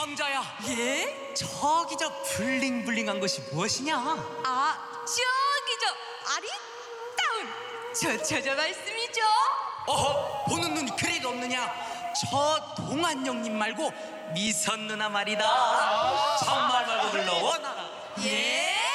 황자야. 예? 저기 저 블링블링한 것이 무엇이냐? 아, 저기 저 아리따운 저 말씀이죠? 어허, 보는 눈이 그래도 없느냐? 저 동안영님 말고 미선 누나 말이다. 정말 말고 불러오너라. 예?